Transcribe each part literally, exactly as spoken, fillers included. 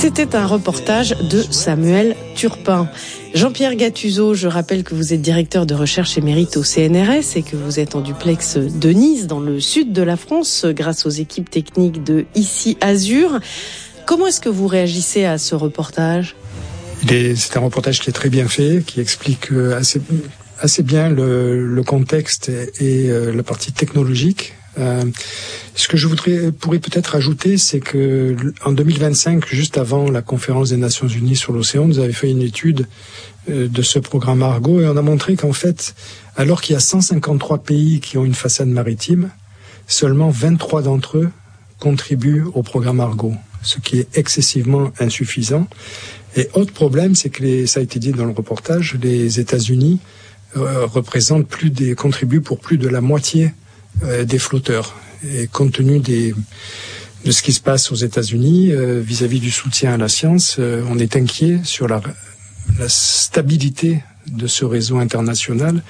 C'était un reportage de Samuel Turpin. Jean-Pierre Gattuso, je rappelle que vous êtes directeur de recherche émérite au C N R S et que vous êtes en duplex de Nice, dans le sud de la France, grâce aux équipes techniques de Ici Azur. Comment est-ce que vous réagissez à ce reportage ? C'est un reportage qui est très bien fait, qui explique assez, assez bien le, le contexte et, et la partie technologique. Euh, ce que je voudrais pourrais peut-être ajouter, c'est que en deux mille vingt-cinq, juste avant la conférence des Nations Unies sur l'océan, nous avons fait une étude euh, de ce programme Argo et on a montré qu'en fait, alors qu'il y a cent cinquante-trois pays qui ont une façade maritime, seulement vingt-trois d'entre eux contribuent au programme Argo, ce qui est excessivement insuffisant. Et autre problème, c'est que les, ça a été dit dans le reportage, les États-Unis euh, représentent plus des contribuent pour plus de la moitié euh, des flotteurs. Et compte tenu des de ce qui se passe aux États-Unis euh, vis-à-vis du soutien à la science, euh, on est inquiet sur la, la stabilité de ce réseau international.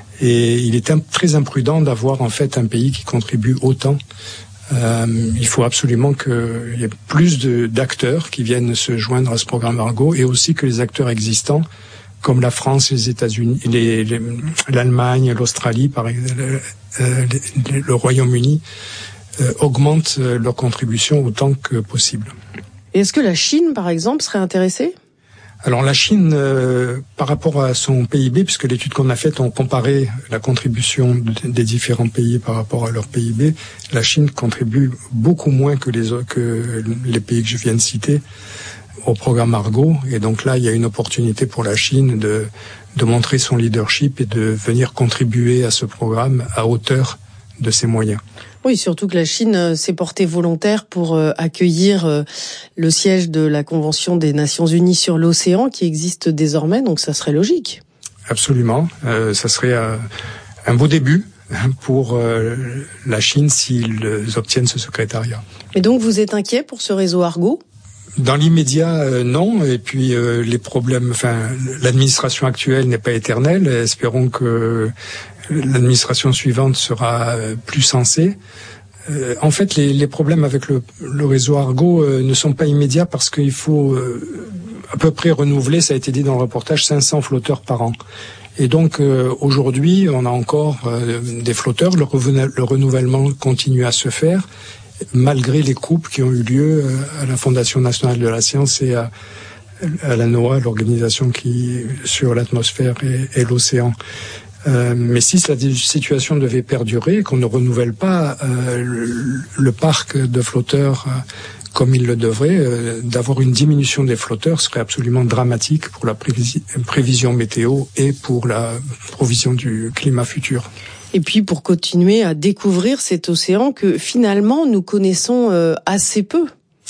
Et il est un, très imprudent d'avoir en fait un pays qui contribue autant. Euh, il faut absolument qu'il y ait plus de, d'acteurs qui viennent se joindre à ce programme Argo et aussi que les acteurs existants, comme la France, les États-Unis, les, les, l'Allemagne, l'Australie, par exemple, euh, les, le Royaume-Uni, euh, augmentent leur contribution autant que possible. Et est-ce que la Chine, par exemple, serait intéressée ? Alors la Chine, euh, par rapport à son P I B, puisque l'étude qu'on a faite, on comparait la contribution de, des différents pays par rapport à leur P I B, la Chine contribue beaucoup moins que les, que les pays que je viens de citer au programme Argo. Et donc là, il y a une opportunité pour la Chine de, de montrer son leadership et de venir contribuer à ce programme à hauteur de ses moyens. Oui, surtout que la Chine s'est portée volontaire pour accueillir le siège de la Convention des Nations Unies sur l'océan qui existe désormais, donc ça serait logique. Absolument, euh, ça serait euh, un beau début pour euh, la Chine s'ils obtiennent ce secrétariat. Et donc vous êtes inquiet pour ce réseau Argo ? Dans l'immédiat, euh, non. Et puis euh, les problèmes, enfin, l'administration actuelle n'est pas éternelle. Espérons que l'administration suivante sera euh, plus sensée. Euh, en fait, les, les problèmes avec le, le réseau Argo euh, ne sont pas immédiats parce qu'il faut euh, à peu près renouveler, ça a été dit dans le reportage, cinq cents flotteurs par an. Et donc euh, aujourd'hui, on a encore euh, des flotteurs. Le, reven- le renouvellement continue à se faire, malgré les coupes qui ont eu lieu à la Fondation nationale de la science et à, à la NOAA, l'organisation qui sur l'atmosphère et, et l'océan. Euh, mais si la situation devait perdurer, qu'on ne renouvelle pas euh, le, le parc de flotteurs euh, comme il le devrait, euh, d'avoir une diminution des flotteurs serait absolument dramatique pour la prévis- prévision météo et pour la provision du climat futur. Et puis pour continuer à découvrir cet océan que finalement nous connaissons euh, assez peu.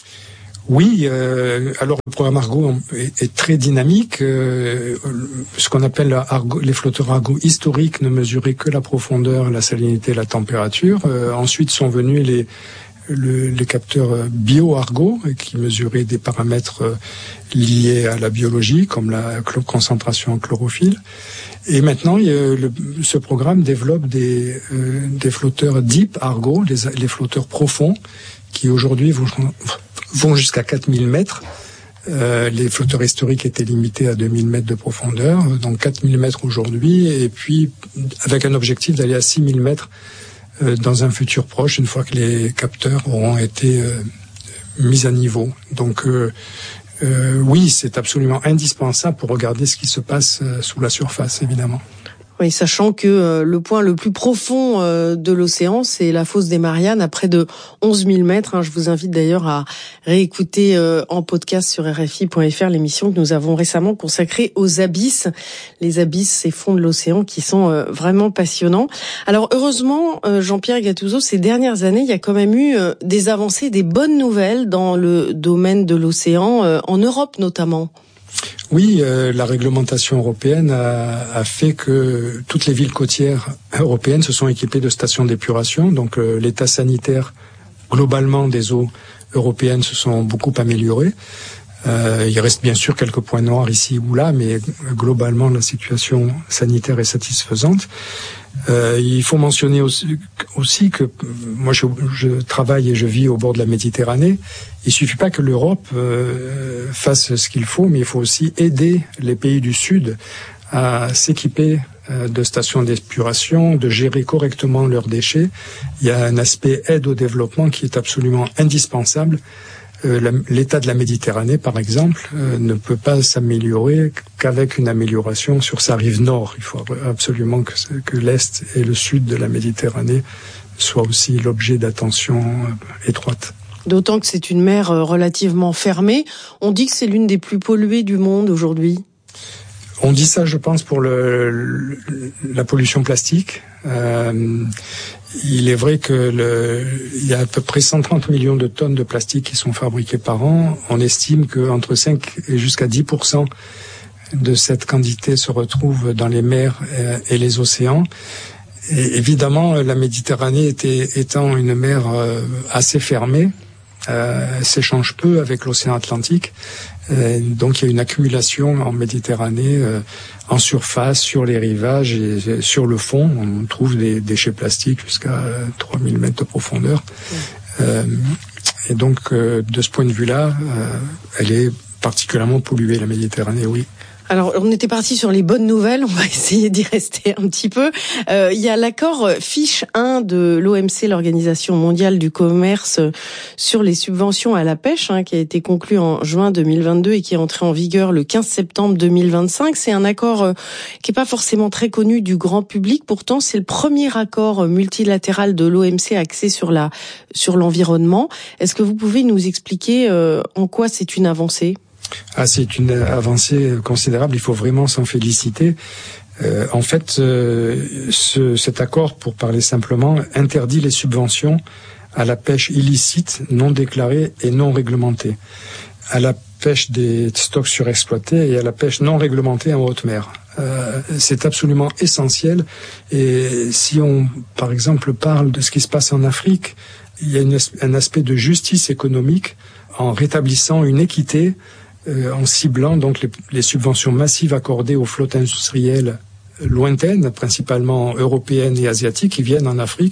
Oui, euh, alors le programme Argo est, est très dynamique. Euh, ce qu'on appelle Argo, les flotteurs Argo historiques ne mesuraient que la profondeur, la salinité, la température. Euh, ensuite sont venus les le, les capteurs bio-Argo qui mesuraient des paramètres liés à la biologie, comme la concentration en chlorophylle. Et maintenant, il y a le, ce programme développe des, euh, des flotteurs Deep Argo, les, les flotteurs profonds, qui aujourd'hui vont, vont jusqu'à quatre mille mètres. Euh, les flotteurs historiques étaient limités à deux mille mètres de profondeur, donc quatre mille mètres aujourd'hui, et puis avec un objectif d'aller à six mille mètres euh, dans un futur proche, une fois que les capteurs auront été euh, mis à niveau. Donc euh, euh, oui, c'est absolument indispensable pour regarder ce qui se passe euh, sous la surface, évidemment. Oui, sachant que euh, le point le plus profond euh, de l'océan, c'est la fosse des Mariannes, à près de onze mille mètres. Hein. Je vous invite d'ailleurs à réécouter euh, en podcast sur R F I point F R l'émission que nous avons récemment consacrée aux abysses. Les abysses, ces fonds de l'océan qui sont euh, vraiment passionnants. Alors heureusement, euh, Jean-Pierre Gattuso, ces dernières années, il y a quand même eu euh, des avancées, des bonnes nouvelles dans le domaine de l'océan, euh, en Europe notamment. Oui, euh, la réglementation européenne a, a fait que toutes les villes côtières européennes se sont équipées de stations d'épuration. Donc euh, l'état sanitaire globalement des eaux européennes se sont beaucoup améliorés. Euh, il reste bien sûr quelques points noirs ici ou là, mais globalement la situation sanitaire est satisfaisante. Euh, il faut mentionner aussi, aussi que moi je, je travaille et je vis au bord de la Méditerranée. Il suffit pas que l'Europe euh, fasse ce qu'il faut, mais il faut aussi aider les pays du Sud à s'équiper euh, de stations d'épuration, de gérer correctement leurs déchets. Il y a un aspect aide au développement qui est absolument indispensable. Euh, la, l'état de la Méditerranée, par exemple, euh, ne peut pas s'améliorer qu'avec une amélioration sur sa rive nord. Il faut absolument que, que l'Est et le Sud de la Méditerranée soient aussi l'objet d'attention euh, étroite. D'autant que c'est une mer euh, relativement fermée. On dit que c'est l'une des plus polluées du monde aujourd'hui. On dit ça, je pense, pour le, le, la pollution plastique. Euh, il est vrai que le, il y a à peu près cent trente millions de tonnes de plastique qui sont fabriquées par an. On estime qu'entre cinq et jusqu'à dix pour cent de cette quantité se retrouve dans les mers et les océans. Et évidemment, la Méditerranée était, étant une mer assez fermée, euh, s'échange peu avec l'océan Atlantique. Euh, donc il y a une accumulation en Méditerranée, euh, en surface, sur les rivages et, et sur le fond. On trouve des déchets plastiques jusqu'à euh, trois mille mètres de profondeur. Mmh. Euh, et donc euh, de ce point de vue-là, euh, elle est particulièrement polluée, la Méditerranée, oui. Alors, on était parti sur les bonnes nouvelles, on va essayer d'y rester un petit peu. Euh, il y a l'accord Fiche un de l'O M C, l'Organisation mondiale du commerce, sur les subventions à la pêche, hein, qui a été conclu en juin deux mille vingt-deux et qui est entré en vigueur le quinze septembre deux mille vingt-cinq. C'est un accord euh, qui n'est pas forcément très connu du grand public. Pourtant, c'est le premier accord multilatéral de l'O M C axé sur la sur l'environnement. Est-ce que vous pouvez nous expliquer euh, en quoi c'est une avancée ? Ah, c'est une avancée considérable, il faut vraiment s'en féliciter. Euh, en fait, euh, ce, cet accord, pour parler simplement, interdit les subventions à la pêche illicite, non déclarée et non réglementée, à la pêche des stocks surexploités et à la pêche non réglementée en haute mer. Euh, c'est absolument essentiel. Et si on, par exemple, parle de ce qui se passe en Afrique, il y a une, un aspect de justice économique en rétablissant une équité, Euh, en ciblant donc les, les subventions massives accordées aux flottes industrielles lointaines, principalement européennes et asiatiques, qui viennent en Afrique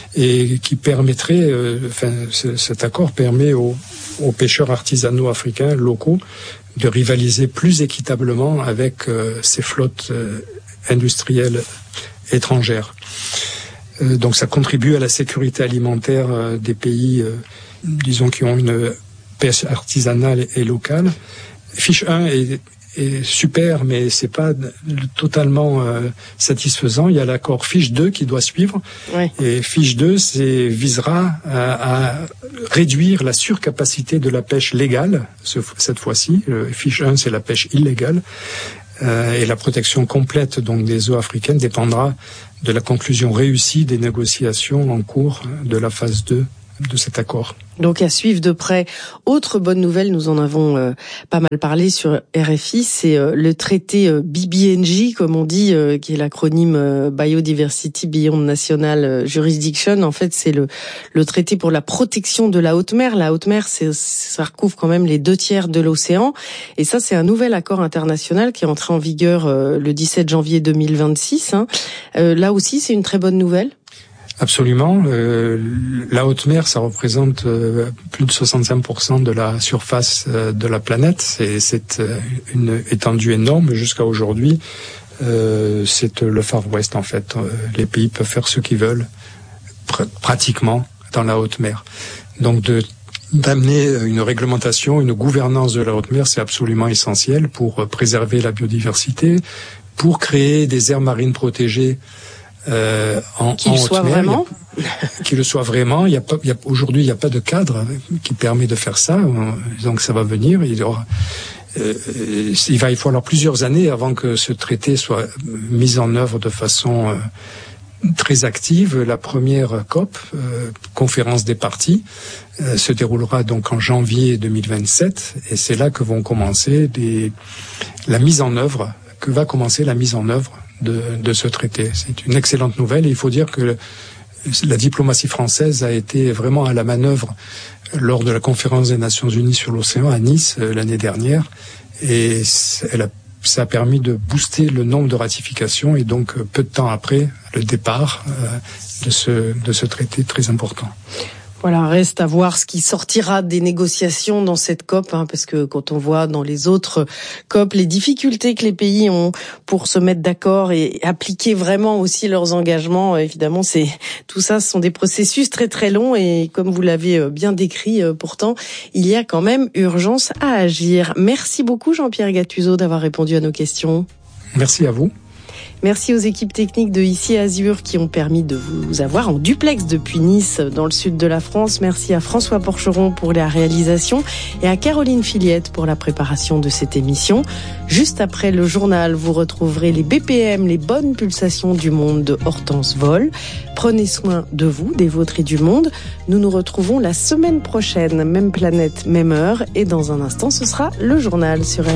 et qui permettraient, euh, enfin, ce, cet accord permet aux, aux pêcheurs artisanaux africains locaux de rivaliser plus équitablement avec euh, ces flottes euh, industrielles étrangères. Euh, donc ça contribue à la sécurité alimentaire euh, des pays, euh, disons, qui ont une pêche artisanale et locale. Fiche un est, est super, mais c'est pas totalement euh, satisfaisant. Il y a l'accord Fiche deux qui doit suivre. Oui. Et Fiche deux c'est, visera à, à réduire la surcapacité de la pêche légale, ce, cette fois-ci. Le Fiche un, c'est la pêche illégale. Euh, et la protection complète donc des eaux africaines dépendra de la conclusion réussie des négociations en cours de la phase deux de cet accord. Donc à suivre de près. Autre bonne nouvelle, nous en avons euh, pas mal parlé sur R F I, c'est euh, le traité euh, B B N J, comme on dit, euh, qui est l'acronyme euh, Biodiversity Beyond National Jurisdiction. En fait, c'est le, le traité pour la protection de la haute mer. La haute mer, c'est, ça recouvre quand même les deux tiers de l'océan. Et ça, c'est un nouvel accord international qui est entré en vigueur euh, le dix-sept janvier deux mille vingt-six. Hein. Euh, là aussi, c'est une très bonne nouvelle. Absolument. Euh, la haute mer, ça représente euh, plus de soixante-cinq pour cent de la surface euh, de la planète. C'est, c'est euh, une étendue énorme jusqu'à aujourd'hui. Euh, c'est le Far West, en fait. Euh, les pays peuvent faire ce qu'ils veulent, pr- pratiquement, dans la haute mer. Donc, de, d'amener une réglementation, une gouvernance de la haute mer, c'est absolument essentiel pour préserver la biodiversité, pour créer des aires marines protégées Euh, en, qui en le soit mer, vraiment, qui le soit vraiment. Il y a pas, il y a, aujourd'hui, il n'y a pas de cadre qui permet de faire ça. Donc, ça va venir. Il y aura, euh, il va y falloir plusieurs années avant que ce traité soit mis en œuvre de façon euh, très active. La première COP, euh, conférence des parties, euh, se déroulera donc en janvier deux mille vingt-sept, et c'est là que vont commencer des, la mise en œuvre, que va commencer la mise en œuvre De, de ce traité. C'est une excellente nouvelle et il faut dire que la diplomatie française a été vraiment à la manœuvre lors de la conférence des Nations Unies sur l'océan à Nice euh, l'année dernière, et elle a, ça a permis de booster le nombre de ratifications, et donc euh, peu de temps après le départ euh, de ce de ce traité très important. Voilà, reste à voir ce qui sortira des négociations dans cette COP, hein, parce que quand on voit dans les autres COP les difficultés que les pays ont pour se mettre d'accord et appliquer vraiment aussi leurs engagements, évidemment, c'est tout ça, ce sont des processus très très longs, et comme vous l'avez bien décrit, pourtant, il y a quand même urgence à agir. Merci beaucoup Jean-Pierre Gattuso d'avoir répondu à nos questions. Merci à vous. Merci aux équipes techniques de Ici Azur qui ont permis de vous avoir en duplex depuis Nice, dans le sud de la France. Merci à François Porcheron pour la réalisation et à Caroline Filiette pour la préparation de cette émission. Juste après le journal, vous retrouverez les B P M, les bonnes pulsations du monde de Hortense Vol. Prenez soin de vous, des vôtres et du monde. Nous nous retrouvons la semaine prochaine, même planète, même heure. Et dans un instant, ce sera le journal sur